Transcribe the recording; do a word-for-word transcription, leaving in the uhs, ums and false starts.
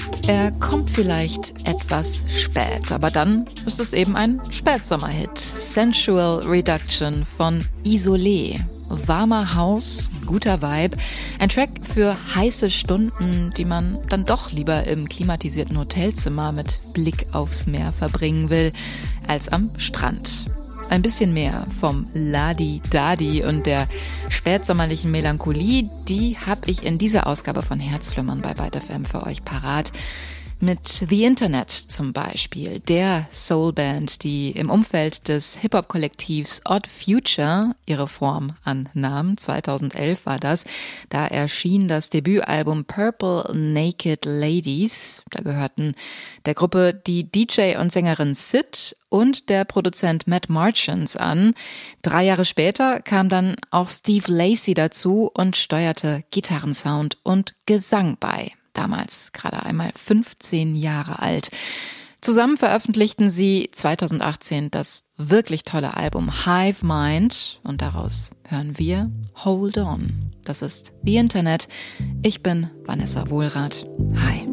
Er kommt vielleicht etwas spät, aber dann ist es eben ein Spätsommerhit. Sensual Reduction von Isolé. Warmer House, guter Vibe. Ein Track für heiße Stunden, die man dann doch lieber im klimatisierten Hotelzimmer mit Blick aufs Meer verbringen will, als am Strand. Ein bisschen mehr vom Ladi-Dadi und der spätsommerlichen Melancholie, die habe ich in dieser Ausgabe von Herzflimmern bei Byte F M für euch parat. Mit The Internet zum Beispiel, der Soulband, die im Umfeld des Hip-Hop-Kollektivs Odd Future ihre Form annahm. zweitausendelf war das. Da erschien das Debütalbum Purple Naked Ladies. Da gehörten der Gruppe die D J und Sängerin Sid und der Produzent Matt Marchants an. Drei Jahre später kam dann auch Steve Lacy dazu und steuerte Gitarrensound und Gesang bei. Damals gerade einmal fünfzehn Jahre alt. Zusammen veröffentlichten sie zweitausendachtzehn das wirklich tolle Album Hive Mind und daraus hören wir Hold On. Das ist The Internet. Ich bin Vanessa Wohlrath. Hi.